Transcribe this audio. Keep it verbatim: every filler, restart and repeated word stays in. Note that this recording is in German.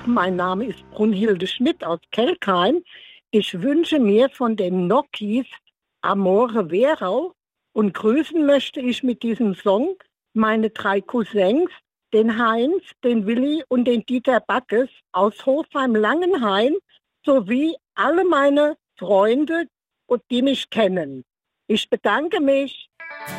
Mein Name ist Brunhilde Schmidt aus Kelkheim. Ich wünsche mir von den Nokis Amore Vero und grüßen möchte ich mit diesem Song meine drei Cousins, den Heinz, den Willi und den Dieter Backes aus Hofheim-Langenhain sowie alle meine Freunde, die mich kennen. Ich bedanke mich.